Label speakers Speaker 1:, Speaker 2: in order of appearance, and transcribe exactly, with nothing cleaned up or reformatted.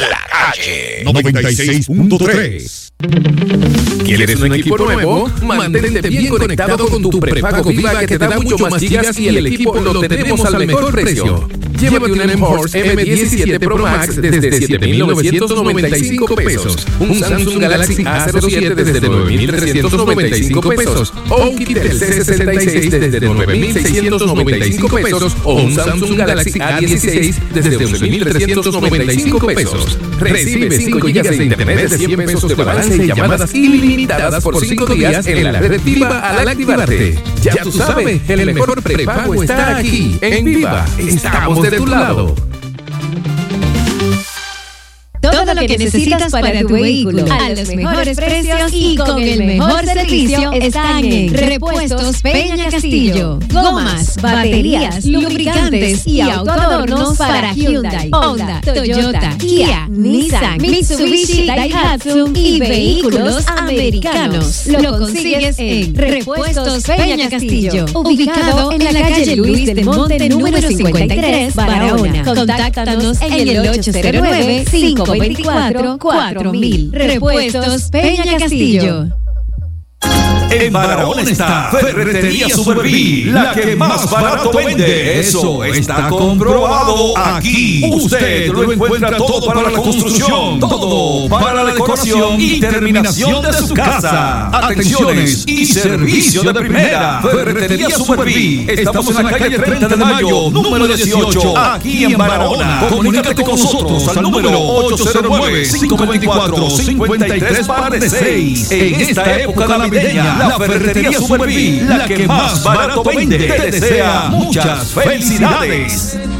Speaker 1: La Calle
Speaker 2: noventa y seis punto tres.
Speaker 1: ¿Quieres un equipo nuevo? Mantente bien conectado con tu prepago Viva que te da mucho más gigas y el equipo lo tenemos al mejor precio. Llévate un M-Force M diecisiete Pro Max desde siete mil novecientos noventa y cinco pesos, un Samsung Galaxy A cero siete desde nueve mil trescientos noventa y cinco pesos, o un Kitel C sesenta y seis desde nueve mil seiscientos noventa y cinco pesos, o un Samsung Galaxy A dieciséis desde once mil trescientos noventa y cinco pesos. Recibe cinco gigas de internet de cien pesos de balance y llamadas ilimitadas por cinco días en la red Viva al activarte. Ya tú sabes, el mejor prepago está aquí. En Viva estamos de tu lado.
Speaker 3: Todo lo que necesitas para tu vehículo a los mejores precios y con el mejor servicio están en Repuestos Peña Castillo. Gomas, baterías, lubricantes y autoadornos para Hyundai, Honda, Toyota, Kia, Nissan, Mitsubishi, Daihatsu y vehículos americanos. Lo consigues en Repuestos Peña Castillo, ubicado en la calle Luis del Monte número cincuenta y tres, Barahona. Contáctanos en el ocho cero nueve, cinco veinticuatro, cuatro mil. Repuestos Peña Castillo.
Speaker 4: En Barahona está Ferretería Superví, la que más barato vende. Eso está comprobado. Aquí usted lo encuentra todo para la construcción, todo para la decoración y terminación de su casa. Atenciones y servicio de primera. Ferretería Superví. Estamos en la calle treinta de mayo, número dieciocho, aquí en Barahona. Comunícate con nosotros al número ocho cero nueve, cinco veinticuatro, cincuenta y tres seis. En esta época navideña, la Ferretería Superví, la que más barato vende, te desea muchas felicidades.